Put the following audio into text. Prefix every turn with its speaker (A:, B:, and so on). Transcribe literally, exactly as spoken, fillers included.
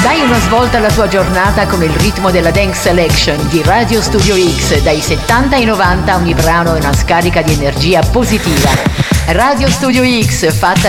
A: Dai una svolta alla tua giornata con il ritmo della Dance Selection di Radio Studio X. Dai settanta ai novanta ogni brano è una scarica di energia positiva. Radio Studio X, fatta